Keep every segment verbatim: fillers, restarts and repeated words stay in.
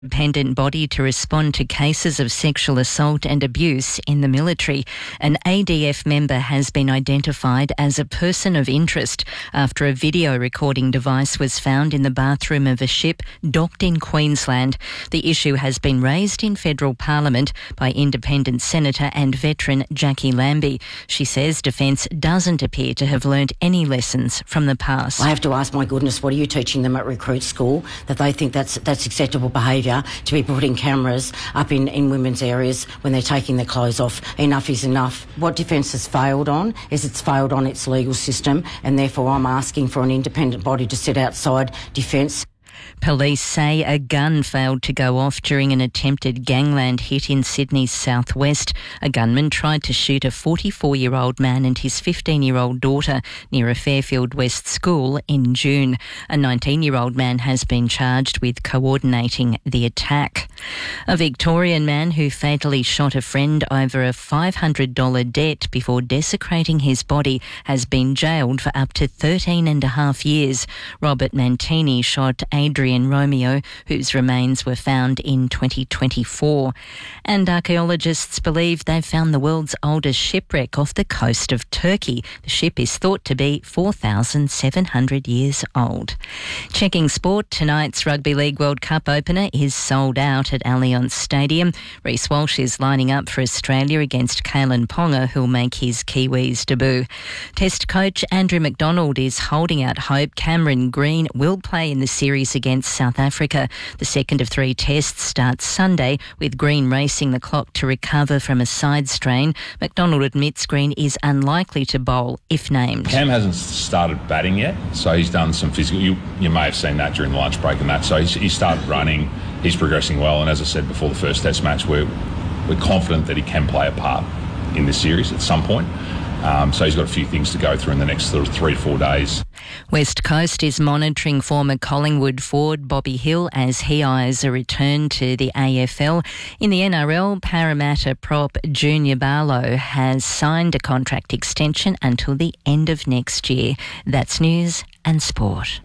independent body to respond to cases of sexual assault and abuse in the military. An A D F member has been identified as a person of interest after a video recording device was found in the bathroom of a ship docked in Queensland. The issue has been raised in federal parliament by independent senator and veteran Jackie Lambie. She says Defence doesn't appear to have learnt any lessons from the past. I have to ask, my goodness, what are you teaching them at recruit school that they think that's that's acceptable behaviour to be putting cameras up in, in women's areas when they're taking their clothes off? Enough is enough. What Defence has failed on is it's failed on its legal system, and therefore I'm asking for an independent body to sit outside Defence. Police say a gun failed to go off during an attempted gangland hit in Sydney's southwest. A gunman tried to shoot a forty-four-year-old man and his fifteen-year-old daughter near a Fairfield West school in June. A nineteen-year-old man has been charged with coordinating the attack. A Victorian man who fatally shot a friend over a five hundred dollars debt before desecrating his body has been jailed for up to thirteen and a half years. Robert Mantini shot Adrian Romeo, whose remains were found in twenty twenty-four. And archaeologists believe they've found the world's oldest shipwreck off the coast of Turkey. The ship is thought to be four thousand seven hundred years old. Checking sport, tonight's Rugby League World Cup opener is sold out at Allianz Stadium. Reece Walsh is lining up for Australia against Kalen Ponga, who'll make his Kiwis debut. Test coach Andrew McDonald is holding out hope Cameron Green will play in the series against South Africa. The second of three tests starts Sunday, with Green racing the clock to recover from a side strain. McDonald admits Green is unlikely to bowl if named. Cam hasn't started batting yet, so he's done some physical. You, you may have seen that during the lunch break and that. So he's, he started running. He's progressing well, and as I said before the first test match, we're we're confident that he can play a part in this series at some point. Um, so he's got a few things to go through in the next sort of three to four days. West Coast is monitoring former Collingwood forward Bobby Hill as he eyes a return to the A F L. In the N R L, Parramatta prop Junior Barlow has signed a contract extension until the end of next year. That's news and sport.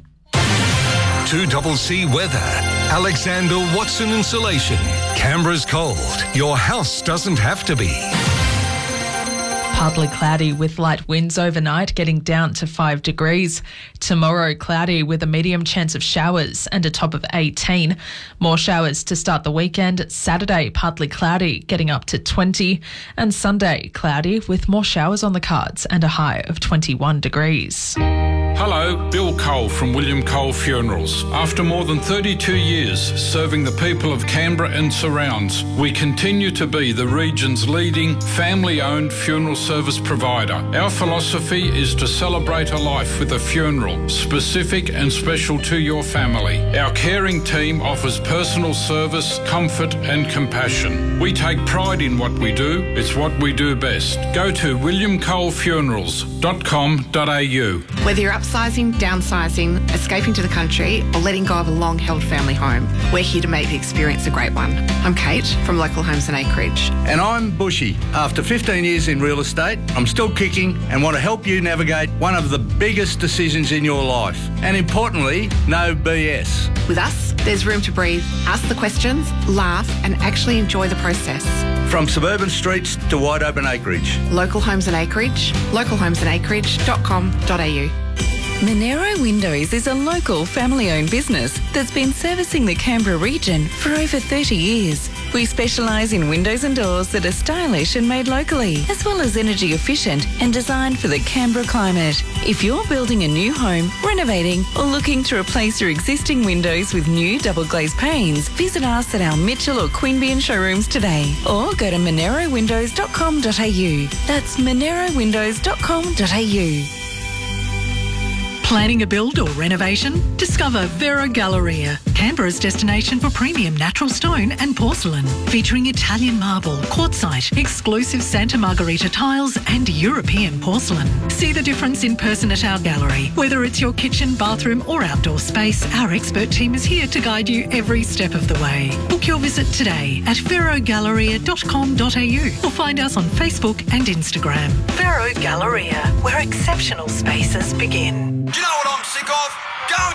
two C C weather. Alexander Watson Insulation. Canberra's cold. Your house doesn't have to be. Partly cloudy with light winds overnight, getting down to five degrees. Tomorrow, cloudy with a medium chance of showers and a top of eighteen. More showers to start the weekend. Saturday, partly cloudy, getting up to twenty. And Sunday, cloudy with more showers on the cards and a high of twenty-one degrees. Hello, Bill Cole from William Cole Funerals. After more than thirty-two years serving the people of Canberra and surrounds, we continue to be the region's leading family-owned funeral service provider. Our philosophy is to celebrate a life with a funeral specific and special to your family. Our caring team offers personal service, comfort and compassion. We take pride in what we do. It's what we do best. Go to william cole funerals dot com dot a u. Whether you're upsizing, downsizing, escaping to the country or letting go of a long-held family home, we're here to make the experience a great one. I'm Kate from Local Homes and Acreage. And I'm Bushy. After fifteen years in real estate, I'm still kicking and want to help you navigate one of the biggest decisions in your life. And importantly, no B S. With us, there's room to breathe, ask the questions, laugh and actually enjoy the process. From suburban streets to wide open acreage. Local Homes and Acreage, local homes and acreage dot com dot a u. Monero Windows is a local family-owned business that's been servicing the Canberra region for over thirty years. We specialise in windows and doors that are stylish and made locally, as well as energy efficient and designed for the Canberra climate. If you're building a new home, renovating or looking to replace your existing windows with new double glazed panes, visit us at our Mitchell or Queanbeyan showrooms today or go to monero windows dot com dot a u. That's monero windows dot com dot a u. Planning a build or renovation? Discover Vero Galleria, Canberra's destination for premium natural stone and porcelain, featuring Italian marble, quartzite, exclusive Santa Margherita tiles and European porcelain. See the difference in person at our gallery. Whether it's your kitchen, bathroom or outdoor space, our expert team is here to guide you every step of the way. Book your visit today at vero galleria dot com dot a u or find us on Facebook and Instagram. Vero Galleria, where exceptional spaces begin. Do you know what I'm sick of? Go